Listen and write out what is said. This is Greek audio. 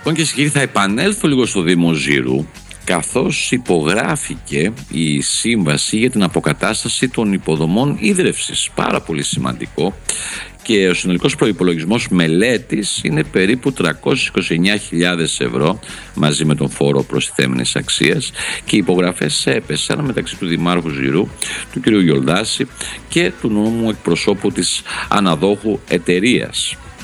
Λοιπόν, και κύριοι, θα επανέλθω λίγο στο Δήμο Ζήρου, καθώς υπογράφηκε η σύμβαση για την αποκατάσταση των υποδομών ίδρευσης. Πάρα πολύ σημαντικό. Και ο συνολικός προϋπολογισμός μελέτης είναι περίπου 329.000 ευρώ μαζί με τον φόρο προστιθέμενης αξίας, και οι υπογραφές έπεσαν μεταξύ του Δημάρχου Ζηρού, του κ. Γιολδάση, και του νόμου εκπροσώπου της αναδόχου εταιρείας.